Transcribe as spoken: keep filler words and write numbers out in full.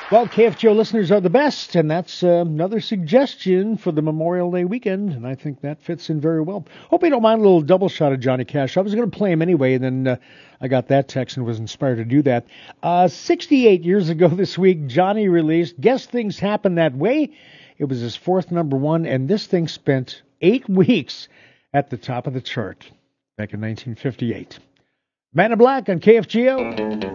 Well, K F G O listeners are the best, and that's uh, another suggestion for the Memorial Day weekend, and I think that fits in very well. Hope you don't mind a little double shot of Johnny Cash. I was going to play him anyway, and then uh, I got that text and was inspired to do that. Uh, sixty-eight years ago this week, Johnny released Guess Things Happen That Way. It was his fourth number one, and this thing spent eight weeks at the top of the chart back in nineteen fifty-eight. Man in Black on K F G O.